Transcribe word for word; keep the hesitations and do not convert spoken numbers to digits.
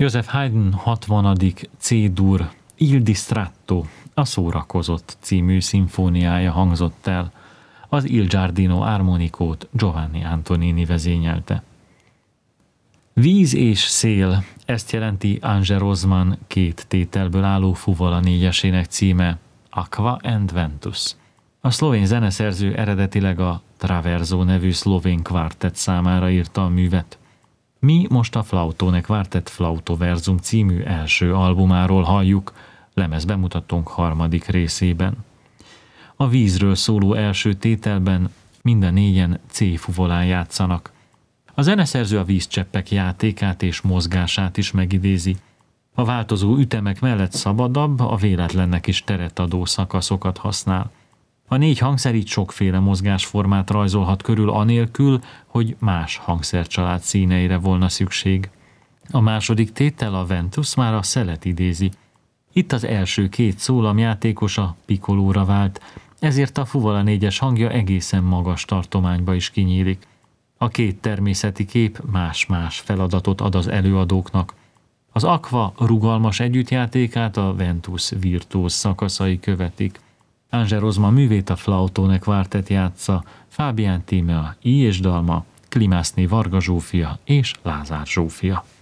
Joseph Haydn hatvanadik C-dur Il distratto, a szórakozott című szimfóniája hangzott el. Az Il Giardino armonikót Giovanni Antonini vezényelte. Víz és szél, ezt jelenti Ange Rozman két tételből álló fuvala négyesének címe, Aqua and Ventus. A szlovén zeneszerző eredetileg a Traverso nevű szlovén kvártett számára írta a művet. Mi most a Flautone Quartet Flautoverzum című első albumáról halljuk, lemezbemutatónk harmadik részében. A vízről szóló első tételben minden négyen C-fuvolán játszanak. A zeneszerző a vízcseppek játékát és mozgását is megidézi. A változó ütemek mellett szabadabb, a véletlennek is teret adó szakaszokat használ. A négy hangszer így sokféle mozgásformát rajzolhat körül anélkül, hogy más hangszercsalád színeire volna szükség. A második tétel, a Ventus, már a szelet idézi. Itt az első két szólam játékosa piccolóra vált, ezért a fuvola négyes hangja egészen magas tartományba is kinyílik. A két természeti kép más-más feladatot ad az előadóknak. Az Aqua rugalmas együttjátékát a Ventus virtuóz szakaszai követik. Ange Rozman művét a Flautone Quartet játsza, Fábián Tímea, I és Dalma, Klimászné Varga Zsófia és Lázár Zsófia.